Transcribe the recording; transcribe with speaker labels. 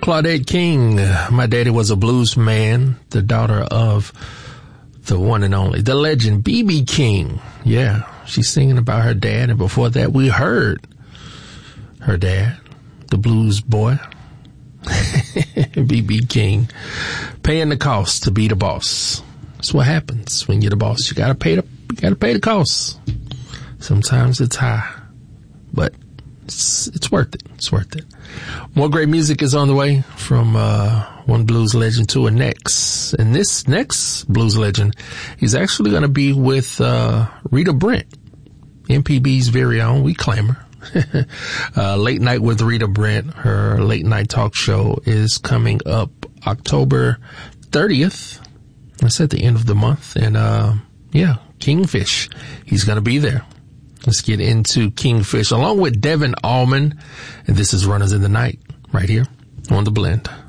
Speaker 1: Claudette King, My Daddy Was a Blues Man, the daughter of the one and only, the legend, B.B. King. Yeah, she's singing about her dad. And before that, we heard her dad, the blues boy, B.B. King, paying the cost to be the boss. That's what happens when you're the boss. You gotta pay the cost. Sometimes it's high, but it's worth it. It's worth it. More great music is on the way from one blues legend to a next. And this next blues legend is actually going to be with Rita Brent, MPB's very own. We claim her. Late Night with Rita Brent, her late night talk show, is coming up October 30th. That's at the end of the month. And Kingfish, he's going to be there. Let's get into Kingfish along with Devin Allman. And this is Runners in the Night right here on The Blend.